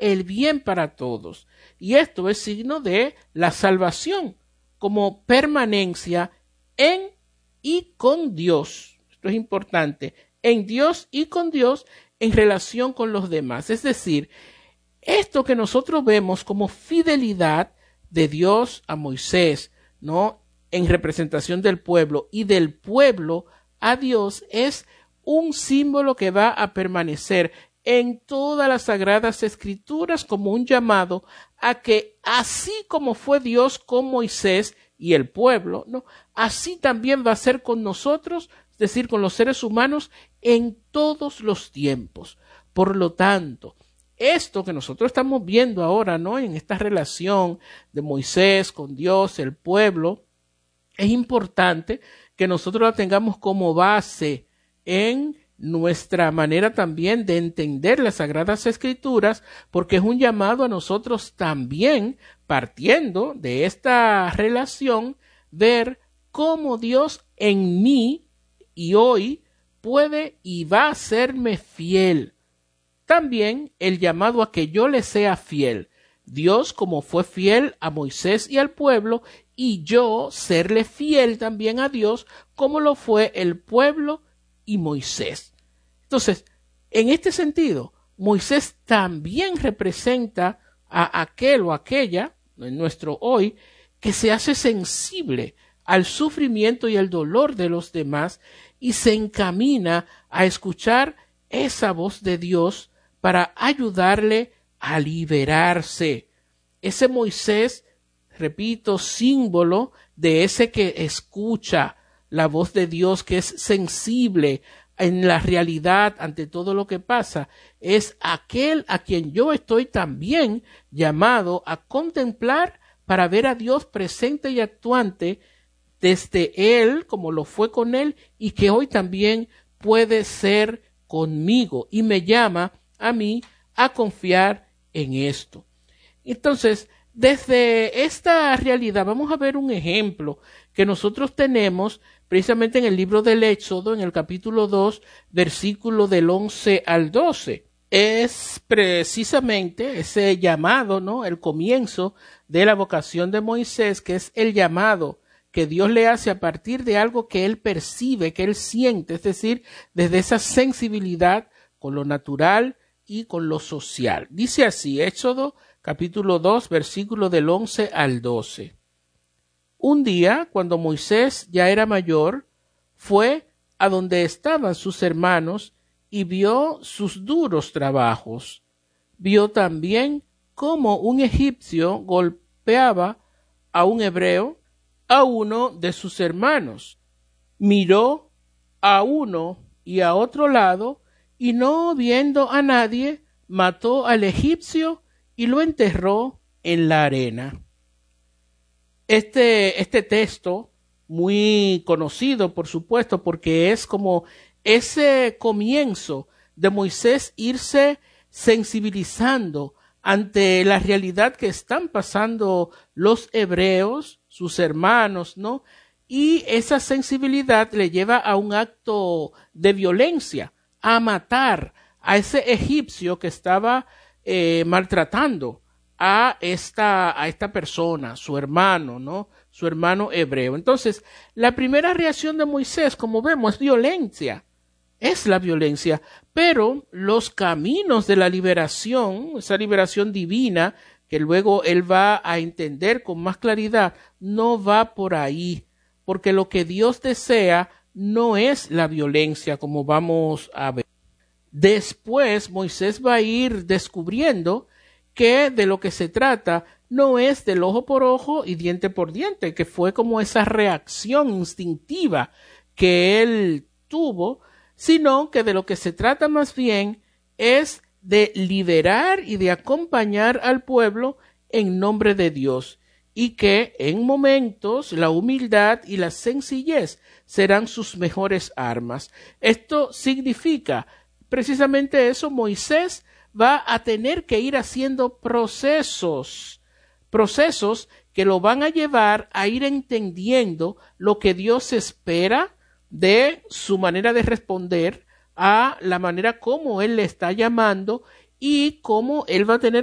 el bien para todos. Y esto es signo de la salvación como permanencia en y con Dios. Esto es importante, en Dios y con Dios en relación con los demás. Es decir, esto que nosotros vemos como fidelidad de Dios a Moisés, ¿no? En representación del pueblo y del pueblo a Dios es un símbolo que va a permanecer en todas las sagradas escrituras como un llamado a que así como fue Dios con Moisés y el pueblo, ¿no? Así también va a ser con nosotros, es decir, con los seres humanos en todos los tiempos. Por lo tanto, esto que nosotros estamos viendo ahora, ¿no? En esta relación de Moisés con Dios, el pueblo, es importante que nosotros la tengamos como base en nuestra manera también de entender las Sagradas Escrituras, porque es un llamado a nosotros también, partiendo de esta relación, ver cómo Dios en mí y hoy puede y va a hacerme fiel. También el llamado a que yo le sea fiel. Dios como fue fiel a Moisés y al pueblo, y yo serle fiel también a Dios como lo fue el pueblo y Moisés. Entonces, en este sentido, Moisés también representa a aquel o aquella, en nuestro hoy, que se hace sensible al sufrimiento y al dolor de los demás y se encamina a escuchar esa voz de Dios para ayudarle a liberarse. Ese Moisés, repito, símbolo de ese que escucha la voz de Dios, que es sensible en la realidad ante todo lo que pasa, es aquel a quien yo estoy también llamado a contemplar para ver a Dios presente y actuante desde Él, como lo fue con Él, y que hoy también puede ser conmigo y me llama a mí a confiar en esto. Entonces, desde esta realidad vamos a ver un ejemplo que nosotros tenemos precisamente en el libro del Éxodo, en el capítulo 2, versículo del 11 al 12. Es precisamente ese llamado, ¿no? El comienzo de la vocación de Moisés, que es el llamado que Dios le hace a partir de algo que él percibe, que él siente, es decir, desde esa sensibilidad con lo natural y con lo social. Dice así, Éxodo capítulo 2, versículo del 11 al 12. Un día, cuando Moisés ya era mayor, fue a donde estaban sus hermanos y vio sus duros trabajos. Vio también cómo un egipcio golpeaba a un hebreo, a uno de sus hermanos. Miró a uno y a otro lado y no viendo a nadie, mató al egipcio y lo enterró en la arena. Este texto, muy conocido, por supuesto, porque es como ese comienzo de Moisés irse sensibilizando ante la realidad que están pasando los hebreos, sus hermanos, ¿no? Y esa sensibilidad le lleva a un acto de violencia, a matar a ese egipcio que estaba maltratando a esta persona, su hermano, ¿no? Su hermano hebreo. Entonces, la primera reacción de Moisés, como vemos, es violencia. Es la violencia, pero los caminos de la liberación, esa liberación divina, que luego él va a entender con más claridad, no va por ahí, porque lo que Dios desea no es la violencia, como vamos a ver. Después Moisés va a ir descubriendo que de lo que se trata no es del ojo por ojo y diente por diente, que fue como esa reacción instintiva que él tuvo, sino que de lo que se trata más bien es de liberar y de acompañar al pueblo en nombre de Dios, y que en momentos la humildad y la sencillez serán sus mejores armas. Esto significa precisamente eso. Moisés va a tener que ir haciendo procesos que lo van a llevar a ir entendiendo lo que Dios espera de su manera de responder a la manera como Él le está llamando y cómo Él va a tener